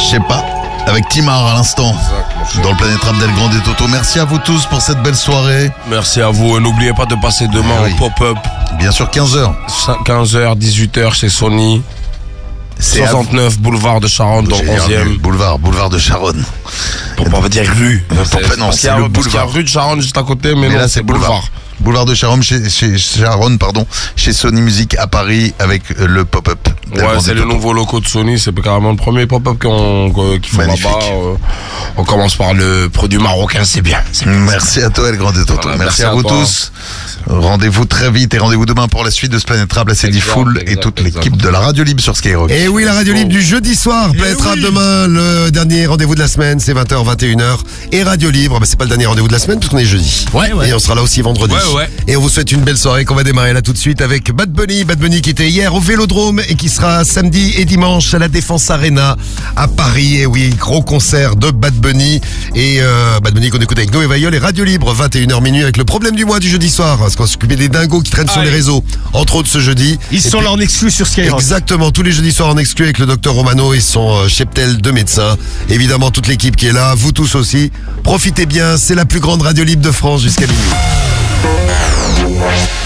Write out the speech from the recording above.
Je sais pas. Avec Timar à l'instant. Dans le Planète Rap d'El Grande et Toto. Merci à vous tous pour cette belle soirée. Merci à vous. N'oubliez pas de passer demain au pop-up. Bien sûr, 15h. 15h, 18h chez Sony. 69 boulevard de Charonne, dans 11e. Boulevard de Charonne. On va dire rue. Non, c'est le boulevard. Il y a rue de Charonne juste à côté, mais non, là c'est boulevard. Boulevard de Charonne chez Charonne, chez Sony Music à Paris avec le pop-up. Ouais, c'est le nouveau loco de Sony, c'est carrément le premier pop-up qu'ils font là-bas. On commence par le produit marocain, c'est bien. Merci à toi, El Grande et Toto. Voilà, merci à vous tous. Rendez-vous très vite et rendez-vous demain pour la suite de ce Planète Rap. Là, c'est Diffoul et toute l'équipe de la Radio Libre sur Skyrock. Et oui, la Radio Libre du jeudi soir. Planète Rap demain, le dernier rendez-vous de la semaine, c'est 20h, 21h. Et Radio Libre, c'est pas le dernier rendez-vous de la semaine puisqu'on est jeudi. Ouais. Et on sera là aussi vendredi. Ouais. Et on vous souhaite une belle soirée qu'on va démarrer là tout de suite avec Bad Bunny. Bad Bunny qui était hier au Vélodrome et qui sera samedi et dimanche à la Défense Arena à Paris. Et oui, gros concert de Bad Bunny. Et Bad Bunny qu'on écoute avec Noé Vaillol et Radio Libre, 21h minuit avec le problème du mois du jeudi soir. Parce qu'on s'occupait des dingos qui traînent sur les réseaux, entre autres ce jeudi. Ils sont là en exclu sur Skyrock. Exactement, tous les jeudis soirs en exclu avec le docteur Romano et son cheptel de médecins. Évidemment, toute l'équipe qui est là, vous tous aussi. Profitez bien, c'est la plus grande radio libre de France jusqu'à minuit.